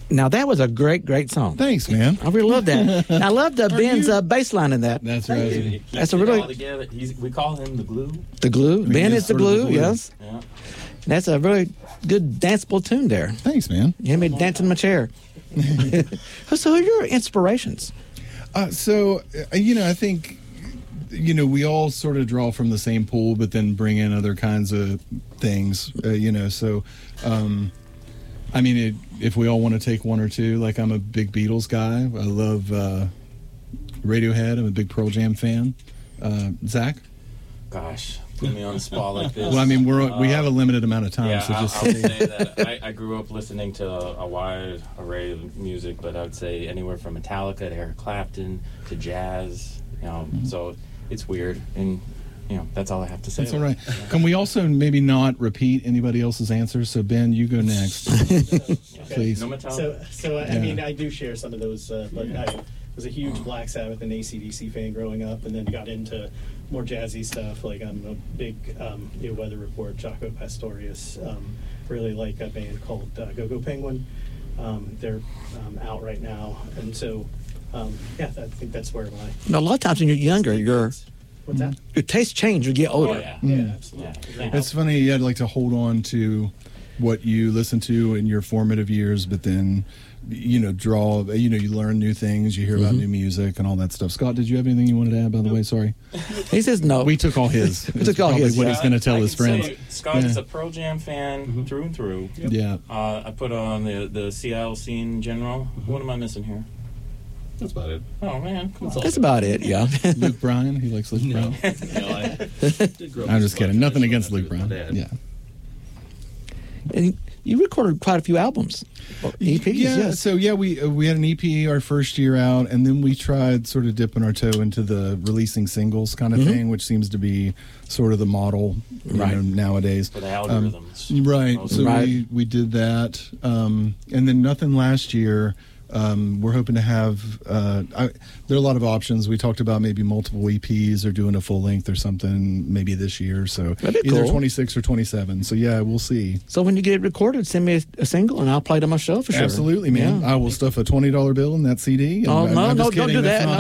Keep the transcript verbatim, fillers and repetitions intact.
Now, that was a great, great song. Thanks, man. I really love that. And I love the Ben's uh, bass line in that. That's right. He That's a keeps it really- all together. He's, we call him the glue. The glue. He Ben is is the sort of the glue, glue. yes. Yeah. That's a really good danceable tune there. Thanks, man. You had me dancing in my chair. So, who are your inspirations? Uh, so, uh, you know, I think, you know, we all sort of draw from the same pool, but then bring in other kinds of things, uh, you know. So, um, I mean, it, if we all want to take one or two, like I'm a big Beatles guy. I love uh, Radiohead. I'm a big Pearl Jam fan. Uh, Zach? Gosh, put me on the spot like this. Well, I mean, we're Uh, we have a limited amount of time, Yeah, so I, just I would say that I, I grew up listening to a, a wide array of music, but I would say anywhere from Metallica to Eric Clapton to jazz. You know, Mm-hmm. so it's weird, and you know that's all I have to say. That's all right. Can we also maybe not repeat anybody else's answers? So, Ben, you go next. Please. No Metallica. So, so I, Yeah. I mean, I do share some of those, uh, but I was a huge Black Sabbath and A C D C fan growing up, and then got into more jazzy stuff. Like I'm a big um, New Weather Report, Jaco Pastorius. Um, really like a band called uh, Go Go Penguin. Um, they're um, out right now, and so um, yeah, I think that's where my Now, a lot of times when you're younger, your what's that? your tastes change as you get older. Oh, yeah. Yeah, Mm. absolutely. Yeah. It's funny, you had like to hold on to what you listened to in your formative years, but then, you know, draw, you know, you learn new things, you hear about new music and all that stuff. Scott, did you have anything you wanted to add, by the way? Sorry. He says no. We took all his. We took all Probably his, what yeah. he's going to tell I his can friends. say Scott Yeah. is a Pearl Jam fan through and through. Yeah. Uh, I put on the the Seattle scene in general. What am I missing here? That's about it. Oh man, come on. That's about it, yeah. Luke Bryan, he likes Luke No, Bryan. no, I did grow up I'm with just kidding. Scott Nothing Fish, against so I Luke have to Bryan. with my dad. Yeah. And you recorded quite a few albums, or E Ps, yeah, yes. so yeah, we uh, we had an E P our first year out, and then we tried sort of dipping our toe into the releasing singles kind of Mhm. thing, which seems to be sort of the model, you Right. know, nowadays. For the algorithms. Right. Mostly. So Right. we we did that, um, and then nothing last year. Um, we're hoping to have. Uh, I, there are a lot of options. We talked about maybe multiple E Ps or doing a full length or something maybe this year. So That'd be either cool. twenty-six or twenty-seven. So yeah, we'll see. So when you get it recorded, send me a, a single and I'll play it on my show for sure. Absolutely, man. Yeah. I will stuff a twenty dollar bill in that C D. Oh, I'm- no, I'm no, just don't kidding. do That's that. not